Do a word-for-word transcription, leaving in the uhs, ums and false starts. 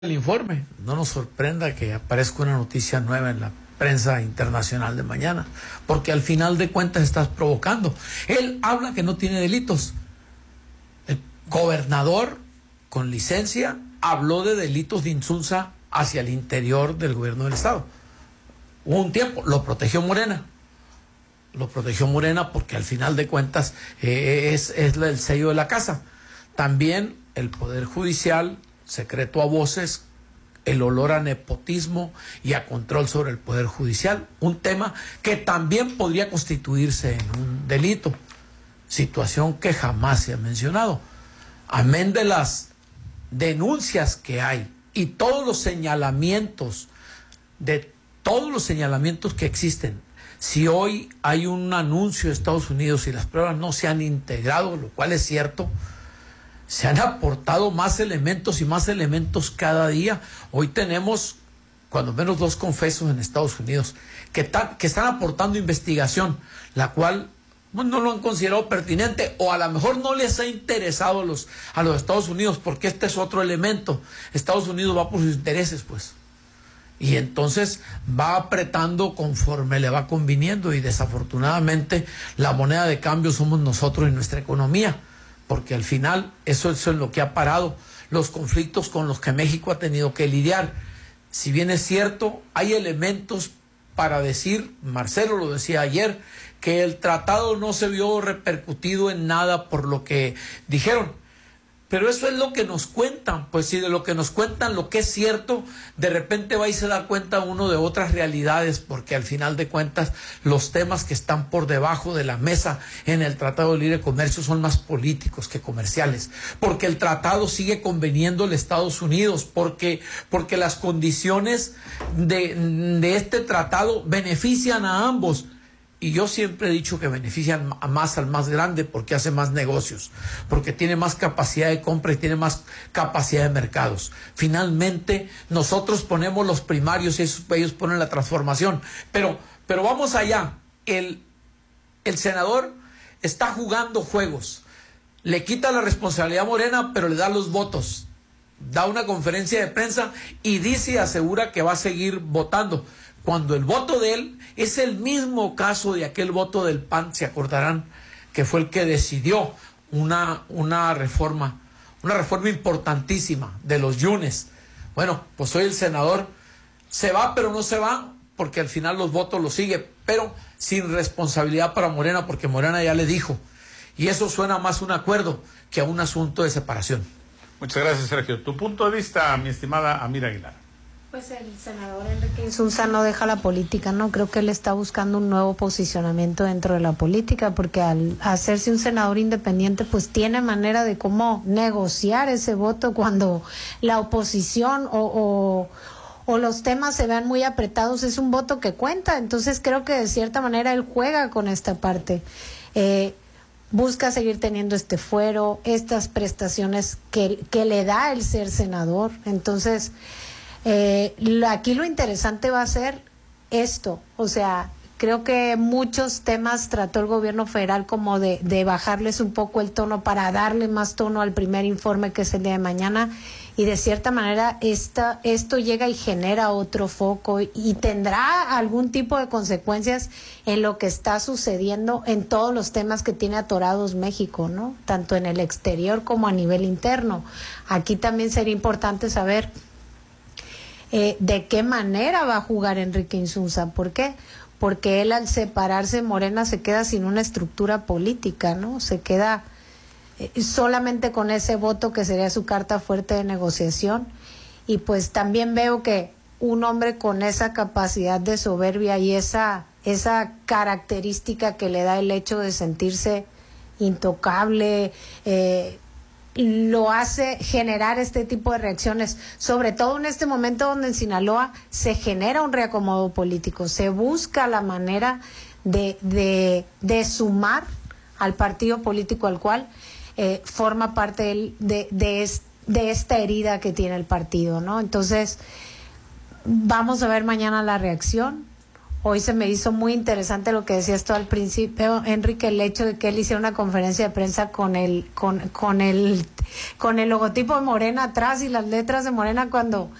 el informe. No nos sorprenda que aparezca una noticia nueva en la prensa internacional de mañana, porque al final de cuentas estás provocando. Él habla que no tiene delitos. El gobernador con licencia habló de delitos de insulsa hacia el interior del gobierno del estado. Hubo un tiempo, lo protegió Morena. Lo protegió Morena porque al final de cuentas eh, es, es el sello de la casa. También el Poder Judicial, secreto a voces, el olor a nepotismo y a control sobre el Poder Judicial, un tema que también podría constituirse en un delito, situación que jamás se ha mencionado. Amén de las denuncias que hay y todos los señalamientos, de todos los señalamientos que existen. Si hoy hay un anuncio de Estados Unidos y las pruebas no se han integrado, lo cual es cierto, se han aportado más elementos y más elementos cada día. Hoy tenemos cuando menos dos confesos en Estados Unidos que, ta, que están aportando investigación, la cual bueno, no lo han considerado pertinente o a lo mejor no les ha interesado a los, a los Estados Unidos, porque este es otro elemento. Estados Unidos va por sus intereses, pues. Y entonces va apretando conforme le va conviniendo y desafortunadamente la moneda de cambio somos nosotros y nuestra economía, porque al final eso, eso es lo que ha parado los conflictos con los que México ha tenido que lidiar. Si bien es cierto, hay elementos para decir, Marcelo lo decía ayer, que el tratado no se vio repercutido en nada por lo que dijeron. Pero eso es lo que nos cuentan, pues si de lo que nos cuentan lo que es cierto, de repente va y se da cuenta uno de otras realidades, porque al final de cuentas los temas que están por debajo de la mesa en el Tratado de Libre Comercio son más políticos que comerciales, porque el tratado sigue conveniendo a Estados Unidos, porque, porque las condiciones de, de este tratado benefician a ambos. Y yo siempre he dicho que benefician más al más grande porque hace más negocios, porque tiene más capacidad de compra y tiene más capacidad de mercados. Finalmente, nosotros ponemos los primarios y esos, ellos ponen la transformación. Pero, pero vamos allá. El, el senador está jugando juegos. Le quita la responsabilidad a Morena, pero le da los votos. Da una conferencia de prensa y dice y asegura que va a seguir votando, cuando el voto de él es el mismo caso de aquel voto del P A N, se acordarán, que fue el que decidió una, una reforma, una reforma importantísima de los yunes. Bueno, pues hoy el senador se va, pero no se va, porque al final los votos los sigue, pero sin responsabilidad para Morena, porque Morena ya le dijo, y eso suena más a un acuerdo que a un asunto de separación. Muchas gracias, Sergio. Tu punto de vista, mi estimada Amira Aguilar. Pues el senador Enrique Insunza no deja la política, ¿no? Creo que él está buscando un nuevo posicionamiento dentro de la política, porque al hacerse un senador independiente, pues tiene manera de cómo negociar ese voto cuando la oposición o, o, o los temas se vean muy apretados. Es un voto que cuenta, entonces creo que de cierta manera él juega con esta parte. Eh, busca seguir teniendo este fuero, estas prestaciones que, que le da el ser senador, entonces... Eh, aquí lo interesante va a ser esto, o sea, creo que muchos temas trató el gobierno federal como de, de bajarles un poco el tono para darle más tono al primer informe que es el día de mañana, y de cierta manera esta, esto llega y genera otro foco y tendrá algún tipo de consecuencias en lo que está sucediendo en todos los temas que tiene atorados México, ¿no? Tanto en el exterior como a nivel interno. Aquí también sería importante saber Eh, de qué manera va a jugar Enrique Insunza. ¿Por qué? Porque él al separarse Morena se queda sin una estructura política, ¿no? Se queda eh, solamente con ese voto que sería su carta fuerte de negociación, y pues también veo que un hombre con esa capacidad de soberbia y esa, esa característica que le da el hecho de sentirse intocable, eh, lo hace generar este tipo de reacciones, sobre todo en este momento donde en Sinaloa se genera un reacomodo político, se busca la manera de, de, de sumar al partido político al cual eh, forma parte de, de, de, es, de esta herida que tiene el partido, ¿no? Entonces, vamos a ver mañana la reacción. hoy se me hizo muy interesante lo que decías tú al principio, Enrique, el hecho de que él hiciera una conferencia de prensa con el, con, con el, con el logotipo de Morena atrás y las letras de Morena cuando